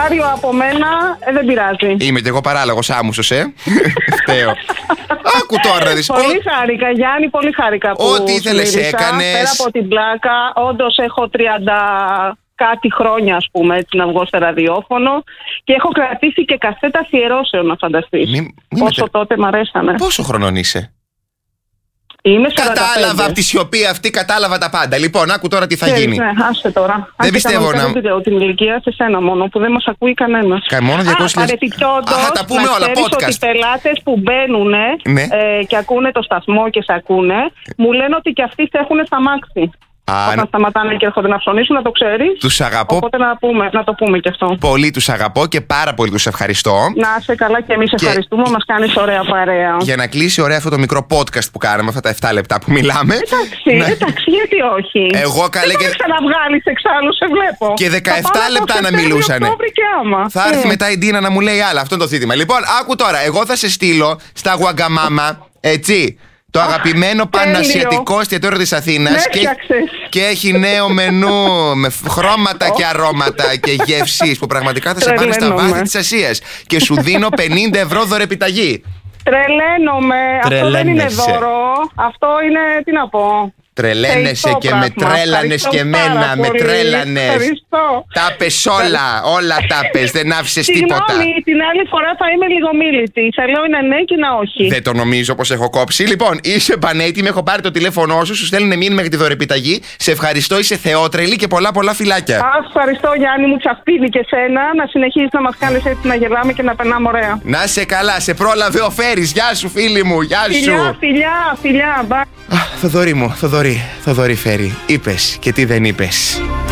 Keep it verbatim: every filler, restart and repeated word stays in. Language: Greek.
ακουάριο από μένα, ε, δεν πειράζει. Είμαι κι εγώ παράλογος άμουσος, ε. Φταίω. Άκου τώρα να δεις. Πολύ χάρηκα, Γιάννη, πολύ χάρηκα που ό,τι ήθελες έκανες. Πέρα από την πλάκα, όντως έχω τριάντα κάτι χρόνια, ας πούμε, έτσι, να βγω σε ραδιόφωνο και έχω κρατήσει και κασέτα αφιερώσεων, να φανταστείς. Μη, μη Όσο μετε... τότε μ' αρέσανε. Πόσο χρονών είσαι? Είμαι σαράντα πέντε. Κατάλαβα από τη σιωπή αυτή, κατάλαβα τα πάντα. Λοιπόν, άκου τώρα τι θα Ξέρεις, γίνει. Ναι, άσε τώρα. Δεν πιστεύω να. Δεν την ηλικία σε σένα μόνο, που δεν μας ακούει κανένας. Κα, μόνο διακόσιες Παρετητιόντως, Α, θα τα πούμε να όλα, ξέρεις podcast. ότι οι πελάτες που μπαίνουν Ναι. ε, και ακούνε το σταθμό και σε ακούνε, μου λένε ότι και αυτοί σε έχουν στα μάξι. Α, Όταν σταματάνε και έρχονται να ψωνίσουν, να το ξέρεις. Τους αγαπώ. Οπότε να, πούμε, να το πούμε και αυτό. Πολύ τους αγαπώ και πάρα πολύ τους ευχαριστώ. Να είσαι καλά και εμείς Και... ευχαριστούμε. Μας κάνεις ωραία παρέα. Για να κλείσει ωραία αυτό το μικρό podcast που κάναμε, αυτά τα επτά λεπτά που μιλάμε. Εντάξει, να... εντάξει, γιατί όχι. Εγώ καλέ και. Δεν θα ξαναβγάλεις εξάλλου, σε βλέπω. Και δεκαεπτά λεπτά να μιλούσανε. Θα έρθει μετά η Ντίνα να μου λέει άλλα. Αυτό είναι το ζήτημα. Λοιπόν, άκου τώρα. Εγώ θα σε στείλω στα Γουαγκαμάμα, έτσι. Το αγαπημένο πανασιατικό εστιατόριο της Αθήνας και, και έχει νέο μενού με χρώματα και αρώματα και γεύσεις που πραγματικά θα σε πάνε στα βάθη της Ασίας. Και σου δίνω πενήντα ευρώ δωρεπιταγή. Τρελαίνομαι. Αυτό δεν είναι δώρο. Αυτό είναι, τι να πω. Τρελαίνεσαι και με τρέλανες και εμένα, με τρέλανες. Τα πες όλα, όλα τα πες, δεν άφησες τίποτα. Συγγνώμη, την άλλη φορά θα είμαι λίγο μίλητη. Θα λέω είναι ναι και να όχι. Δεν το νομίζω πως έχω κόψει. Λοιπόν, είσαι πανέτοιμη, έχω πάρει το τηλέφωνό σου, σου στέλνουν μήνυμα για τη δωρεπιταγή. Σε ευχαριστώ, είσαι θεότρελη και πολλά πολλά φιλάκια. Α, ευχαριστώ Γιάννη, μου τσαφπίδι και σένα. Να συνεχίσεις να μας κάνεις έτσι να γελάμε και να περνάμε ωραία. Να σε καλά, σε πρόλαβε ο Φέρης. Γεια σου φίλη μου, γεια σου. Φιλιά, φιλιά, φιλιά, μπα. Θοδωρή μου, Θοδωρή, Θοδωρή Φέρη, είπες και τι δεν είπες.